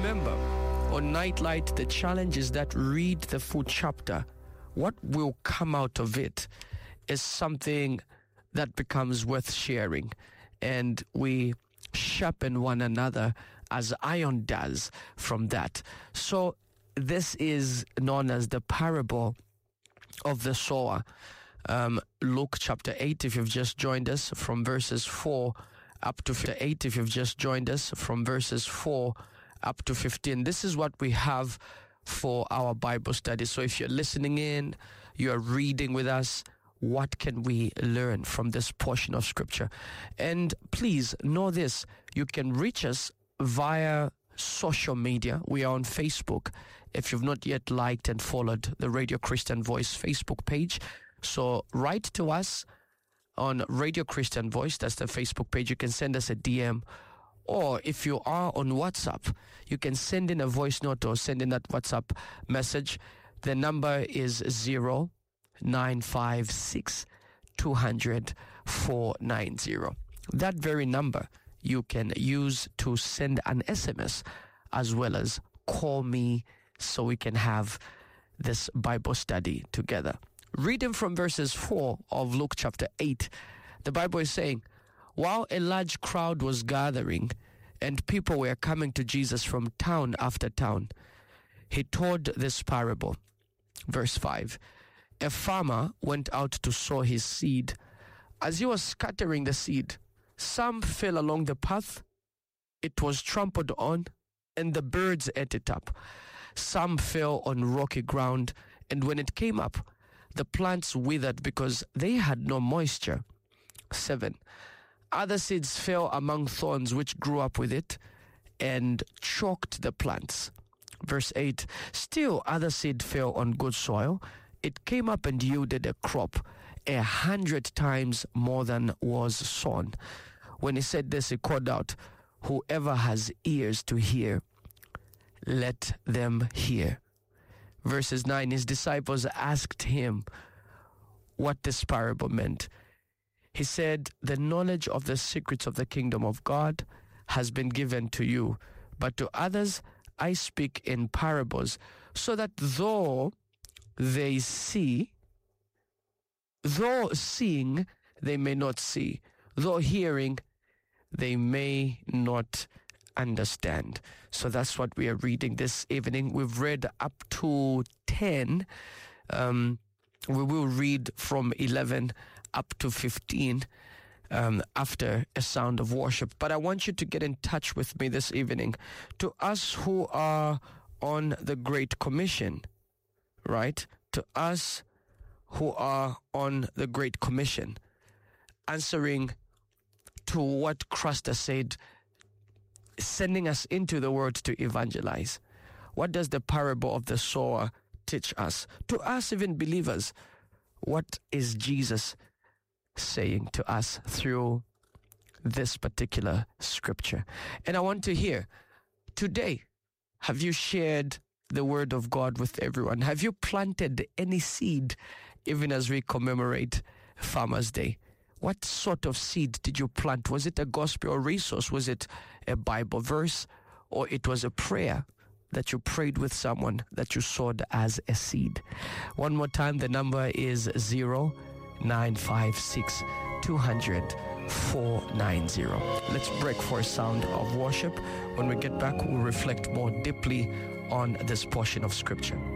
remember, on Nightlight, the challenge is that read the full chapter. What will come out of it is something that becomes worth sharing, and we sharpen one another as iron does from that. So this is known as the parable of the sower. Luke chapter 8, if you've just joined us, from verses 4 up to 8, if you've just joined us, from verses 4 up to 15. This is what we have for our Bible study. So if you're listening in, you're reading with us, what can we learn from this portion of Scripture? And please know this, you can reach us via social media. We are on Facebook. If you've not yet liked and followed the Radio Christian Voice Facebook page, so write to us on Radio Christian Voice. That's the Facebook page. You can send us a DM. Or if you are on WhatsApp, you can send in a voice note or send in that WhatsApp message. The number is 0956 200 490. That very number you can use to send an SMS as well as call me, so we can have this Bible study together. Reading from verses 4 of Luke chapter 8, the Bible is saying, while a large crowd was gathering and people were coming to Jesus from town after town, he told this parable. Verse 5, a farmer went out to sow his seed. As he was scattering the seed, some fell along the path. It was trampled on, and the birds ate it up. Some fell on rocky ground, and when it came up, the plants withered because they had no moisture. 7. Other seeds fell among thorns, which grew up with it and choked the plants. Verse 8. Still other seed fell on good soil. It came up and yielded a crop 100 times more than was sown. When he said this, he called out, whoever has ears to hear, let them hear. Verses 9, his disciples asked him what this parable meant. He said, the knowledge of the secrets of the kingdom of God has been given to you, but to others I speak in parables, so that though seeing, they may not see, though hearing, they may not understand. So that's what we are reading this evening. We've read up to 10. We will read from 11 up to 15 after a sound of worship. But I want you to get in touch with me this evening. To us who are on the Great Commission, right? To us who are on the Great Commission, answering to what Christ has said, sending us into the world to evangelize. What does the parable of the sower teach us? To us, even believers, what is Jesus saying to us through this particular scripture? And I want to hear, today, have you shared the word of God with everyone? Have you planted any seed, even as we commemorate Farmers' Day? What sort of seed did you plant? Was it a gospel resource? Was it a Bible verse? Or it was a prayer that you prayed with someone that you sowed as a seed? One more time, the number is 0956 200 490. Let's break for a sound of worship. When we get back, we'll reflect more deeply on this portion of Scripture.